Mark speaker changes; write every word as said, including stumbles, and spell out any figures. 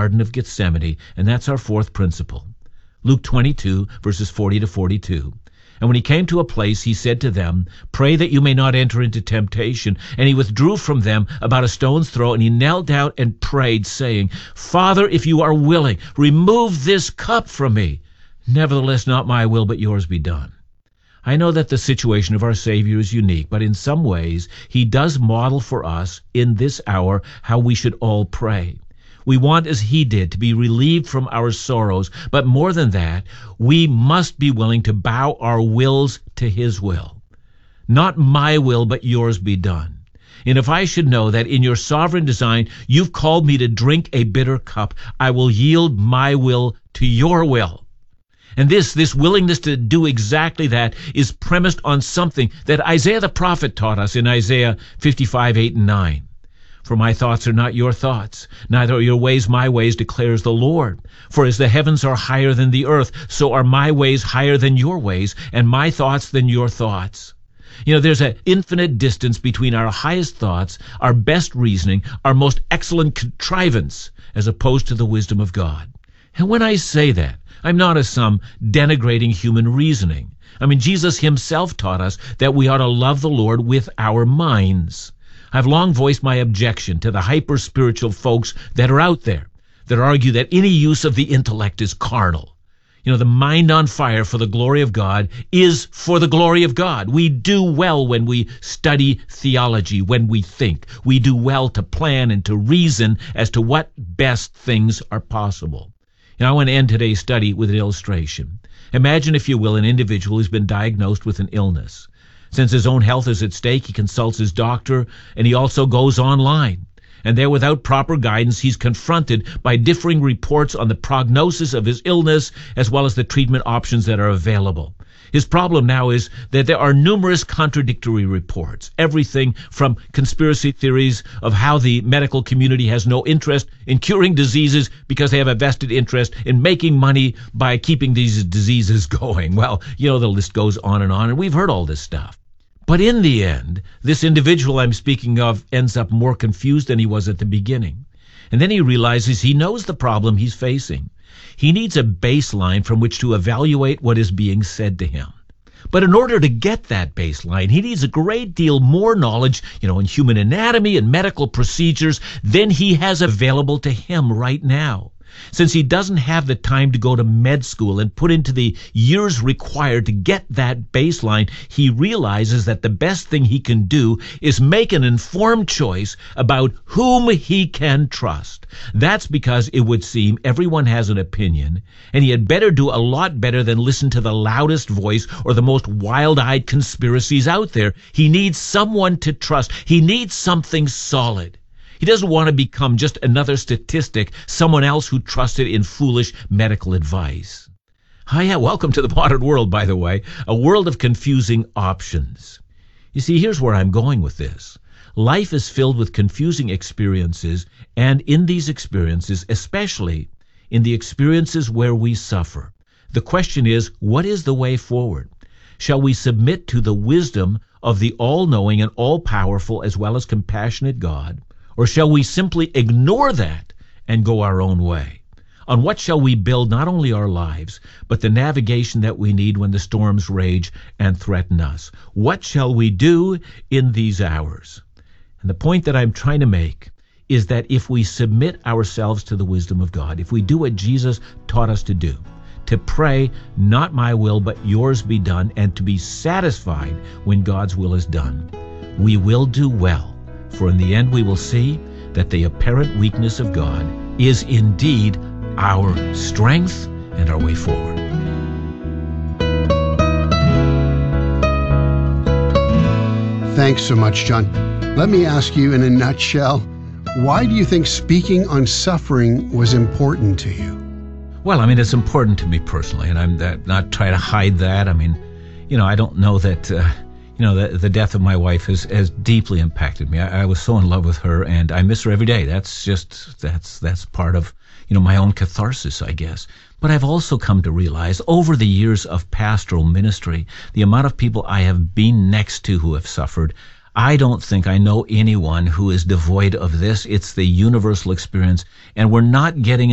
Speaker 1: Garden of Gethsemane, and that's our fourth principle. Luke twenty-two, verses forty to forty-two. And when he came to a place, he said to them, "Pray that you may not enter into temptation." And he withdrew from them about a stone's throw, and he knelt down and prayed, saying, "Father, if you are willing, remove this cup from me. Nevertheless, not my will, but yours be done." I know that the situation of our Savior is unique, but in some ways, he does model for us in this hour how we should all pray. We want, as he did, to be relieved from our sorrows, but more than that, we must be willing to bow our wills to his will. Not my will, but yours be done. And if I should know that in your sovereign design you've called me to drink a bitter cup, I will yield my will to your will. And this, this willingness to do exactly that is premised on something that Isaiah the prophet taught us in Isaiah fifty-five, eight and nine. "For my thoughts are not your thoughts, neither are your ways my ways, declares the Lord. For as the heavens are higher than the earth, so are my ways higher than your ways, and my thoughts than your thoughts." You know, there's an infinite distance between our highest thoughts, our best reasoning, our most excellent contrivance, as opposed to the wisdom of God. And when I say that, I'm not as some denigrating human reasoning. I mean, Jesus himself taught us that we ought to love the Lord with our minds. I've long voiced my objection to the hyper-spiritual folks that are out there that argue that any use of the intellect is carnal. You know, the mind on fire for the glory of God is for the glory of God. We do well when we study theology, when we think. We do well to plan and to reason as to what best things are possible. You know, I want to end today's study with an illustration. Imagine, if you will, an individual who's been diagnosed with an illness. Since his own health is at stake, he consults his doctor, and he also goes online. And there, without proper guidance, he's confronted by differing reports on the prognosis of his illness, as well as the treatment options that are available. His problem now is that there are numerous contradictory reports, everything from conspiracy theories of how the medical community has no interest in curing diseases because they have a vested interest in making money by keeping these diseases going. Well, you know, the list goes on and on, and we've heard all this stuff. But in the end, this individual I'm speaking of ends up more confused than he was at the beginning. And then he realizes he knows the problem he's facing. He needs a baseline from which to evaluate what is being said to him. But in order to get that baseline, he needs a great deal more knowledge, you know, in human anatomy and medical procedures than he has available to him right now. Since he doesn't have the time to go to med school and put into the years required to get that baseline, he realizes that the best thing he can do is make an informed choice about whom he can trust. That's because it would seem everyone has an opinion, and he had better do a lot better than listen to the loudest voice or the most wild-eyed conspiracies out there. He needs someone to trust. He needs something solid. He doesn't want to become just another statistic, someone else who trusted in foolish medical advice. Hi, yeah, welcome to the modern world, by the way, a world of confusing options. You see, here's where I'm going with this. Life is filled with confusing experiences, and in these experiences, especially in the experiences where we suffer, the question is, what is the way forward? Shall we submit to the wisdom of the all-knowing and all-powerful as well as compassionate God? Or shall we simply ignore that and go our own way? On what shall we build not only our lives, but the navigation that we need when the storms rage and threaten us? What shall we do in these hours? And the point that I'm trying to make is that if we submit ourselves to the wisdom of God, if we do what Jesus taught us to do, to pray, not my will, but yours be done, and to be satisfied when God's will is done, we will do well. For in the end we will see that the apparent weakness of God is indeed our strength and our way forward.
Speaker 2: Thanks so much, John. Let me ask you in a nutshell, why do you think speaking on suffering was important to you?
Speaker 1: Well, I mean, it's important to me personally, and I'm that, not trying to hide that. I mean, you know, I don't know that... Uh, You know, the, the death of my wife has, has deeply impacted me. I, I was so in love with her, and I miss her every day. That's just, that's that's part of, you know, my own catharsis, I guess. But I've also come to realize over the years of pastoral ministry, the amount of people I have been next to who have suffered, I don't think I know anyone who is devoid of this. It's the universal experience, and we're not getting